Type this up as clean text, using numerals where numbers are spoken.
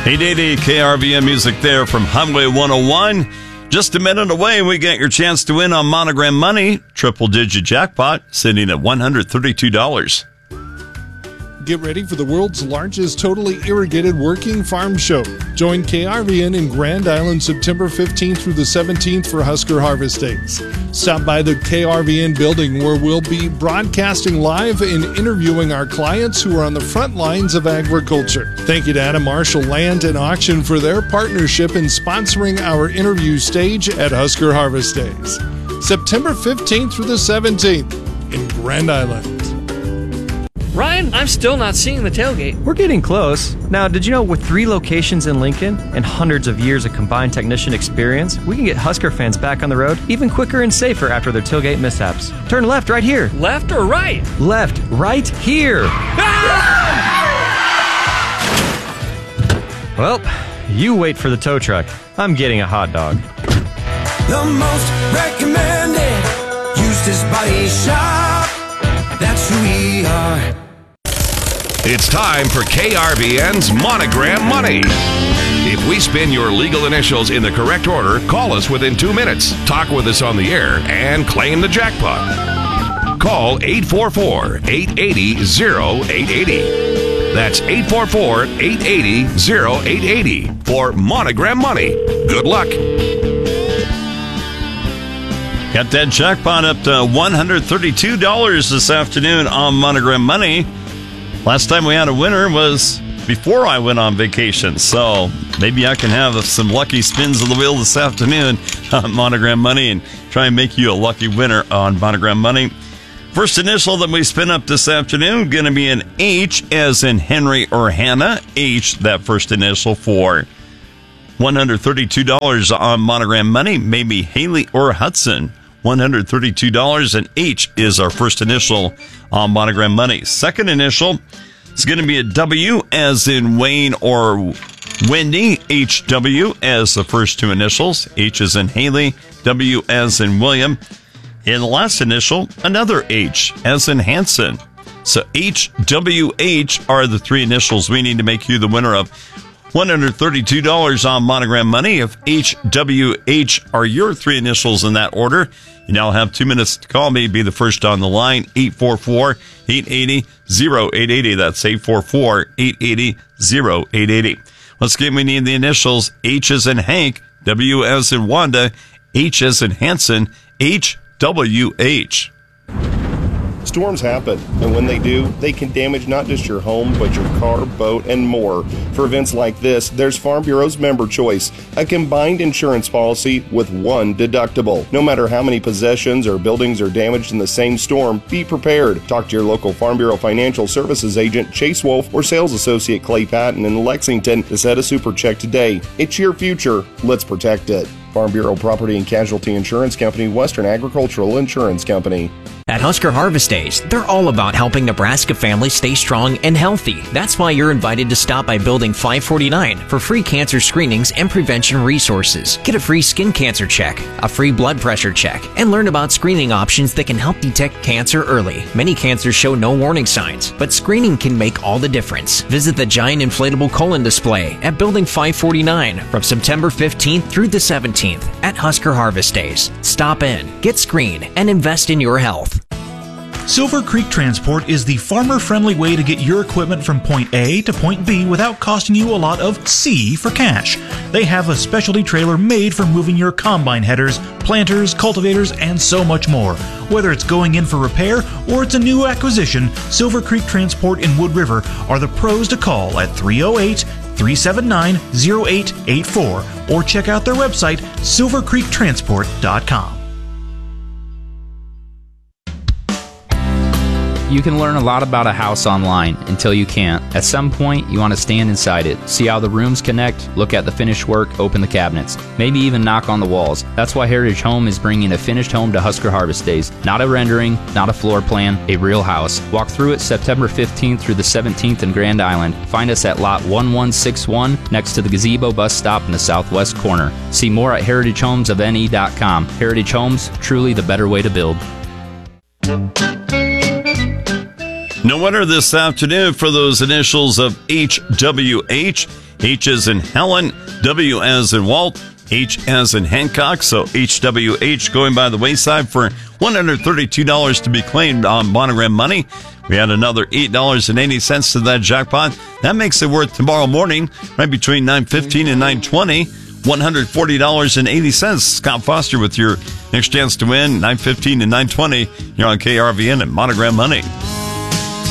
880 KRVN music there from Highway 101. Just a minute away, we get your chance to win on Monogram Money. Triple-digit jackpot sitting at $132. Get ready for the world's largest totally irrigated working farm show. Join KRVN in Grand Island September 15th through the 17th for Husker Harvest Days. Stop by the KRVN building where we'll be broadcasting live and interviewing our clients who are on the front lines of agriculture. Thank you to Adam Marshall Land and Auction for their partnership in sponsoring our interview stage at Husker Harvest Days. September 15th through the 17th in Grand Island. Ryan, I'm still not seeing the tailgate. We're getting close. Now, did you know with 3 locations in Lincoln and hundreds of years of combined technician experience, we can get Husker fans back on the road even quicker and safer after their tailgate mishaps? Turn left right here. Left or right? Left right here. Ah! Well, you wait for the tow truck. I'm getting a hot dog. The most recommended used is Body Shop. That's who we are. It's time for KRVN's Monogram Money. If we spin your legal initials in the correct order, call us within 2 minutes, talk with us on the air, and claim the jackpot. Call 844-880-0880. That's 844-880-0880 for Monogram Money. Good luck. Got that jackpot up to $132 this afternoon on Monogram Money. Last time we had a winner was before I went on vacation, so maybe I can have some lucky spins of the wheel this afternoon on Monogram Money and try and make you a lucky winner on Monogram Money. First initial that we spin up this afternoon going to be an H as in Henry or Hannah. H, that first initial for $132 on Monogram Money. Maybe Haley or Hudson. $132, and H is our first initial on Monogram Money. Second initial is going to be a W as in Wayne or Wendy. HW as the first 2 initials. H as in Haley, W as in William. And the last initial, another H as in Hanson. So HWH are the 3 initials we need to make you the winner of $132 on Monogram Money. If HWH are your 3 initials in that order, you now have 2 minutes to call me. Be the first on the line, 844-880-0880. That's 844-880-0880. Once again, we need the initials H as in Hank, W as in Wanda, H as in Hanson, HWH. Storms happen, and when they do, they can damage not just your home, but your car, boat, and more. For events like this, there's Farm Bureau's Member Choice, a combined insurance policy with 1 deductible. No matter how many possessions or buildings are damaged in the same storm, be prepared. Talk to your local Farm Bureau Financial Services agent, Chase Wolf, or sales associate Clay Patton in Lexington to set a super check today. It's your future. Let's protect it. Farm Bureau Property and Casualty Insurance Company, Western Agricultural Insurance Company. At Husker Harvest Days, they're all about helping Nebraska families stay strong and healthy. That's why you're invited to stop by Building 549 for free cancer screenings and prevention resources. Get a free skin cancer check, a free blood pressure check, and learn about screening options that can help detect cancer early. Many cancers show no warning signs, but screening can make all the difference. Visit the giant inflatable colon display at Building 549 from September 15th through the 17th at Husker Harvest Days. Stop in, get screened, and invest in your health. Silver Creek Transport is the farmer-friendly way to get your equipment from point A to point B without costing you a lot of C for cash. They have a specialty trailer made for moving your combine headers, planters, cultivators, and so much more. Whether it's going in for repair or it's a new acquisition, Silver Creek Transport in Wood River are the pros to call at 308-379-0884 or check out their website, silvercreektransport.com. You can learn a lot about a house online until you can't. At some point, you want to stand inside it, see how the rooms connect, look at the finished work, open the cabinets, maybe even knock on the walls. That's why Heritage Home is bringing a finished home to Husker Harvest Days. Not a rendering, not a floor plan, a real house. Walk through it September 15th through the 17th in Grand Island. Find us at lot 1161 next to the Gazebo bus stop in the southwest corner. See more at heritagehomesofne.com. Heritage Homes, truly the better way to build. No winner this afternoon for those initials of HWH. H as in Helen, W as in Walt, H as in Hancock, so HWH going by the wayside for $132 to be claimed on Monogram Money. We had another $8.80 to that jackpot. That makes it worth tomorrow morning, right between 9:15 and 9:20, $140.80. Scott Foster with your next chance to win, 9:15 and 9:20. You're on KRVN and Monogram Money.